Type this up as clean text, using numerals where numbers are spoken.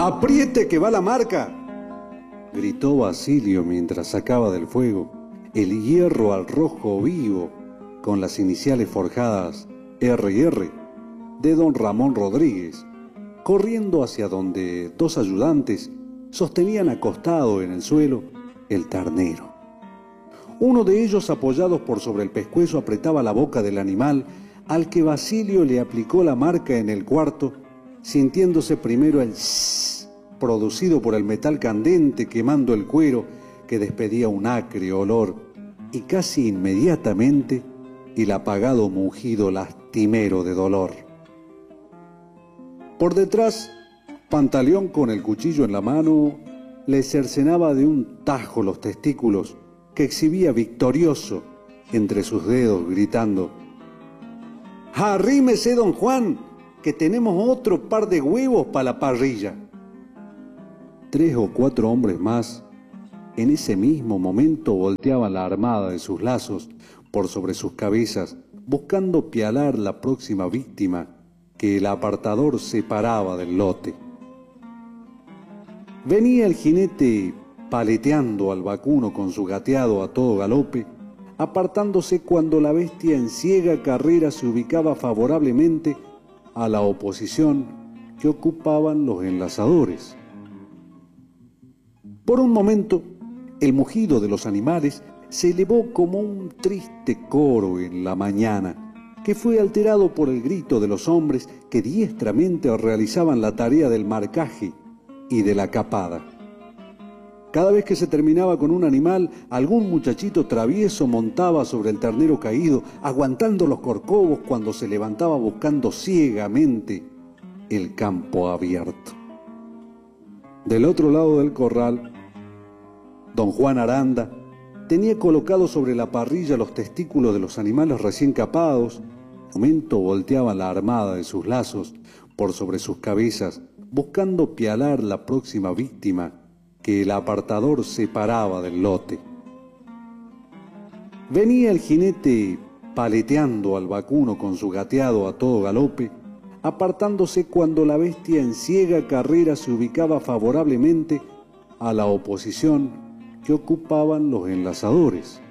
¡Apriete que va la marca!, gritó Basilio mientras sacaba del fuego el hierro al rojo vivo con las iniciales forjadas R&R de don Ramón Rodríguez, corriendo hacia donde dos ayudantes sostenían acostado en el suelo el ternero. Uno de ellos, apoyados por sobre el pescuezo, apretaba la boca del animal al que Basilio le aplicó la marca en el cuarto, sintiéndose primero el sss producido por el metal candente quemando el cuero que despedía un acre olor, y casi inmediatamente el apagado mugido lastimero de dolor. Por detrás, Pantaleón, con el cuchillo en la mano, le cercenaba de un tajo los testículos que exhibía victorioso entre sus dedos, gritando: «¡Arrímese, don Juan, que tenemos otro par de huevos para la parrilla!». 3 o 4 hombres más en ese mismo momento volteaban la armada de sus lazos por sobre sus cabezas, buscando pialar la próxima víctima que el apartador separaba del lote. Venía el jinete paleteando al vacuno con su gateado a todo galope, apartándose cuando la bestia en ciega carrera se ubicaba favorablemente a la oposición que ocupaban los enlazadores. Por un momento, el mugido de los animales se elevó como un triste coro en la mañana, que fue alterado por el grito de los hombres que diestramente realizaban la tarea del marcaje y de la capada. Cada vez que se terminaba con un animal, algún muchachito travieso montaba sobre el ternero caído, aguantando los corcovos cuando se levantaba buscando ciegamente el campo abierto. Del otro lado del corral, don Juan Aranda tenía colocados sobre la parrilla los testículos de los animales recién capados. De momento volteaban la armada de sus lazos por sobre sus cabezas, buscando pialar la próxima víctima que el apartador separaba del lote. Venía el jinete paleteando al vacuno con su gateado a todo galope, apartándose cuando la bestia en ciega carrera se ubicaba favorablemente a la oposición que ocupaban los enlazadores.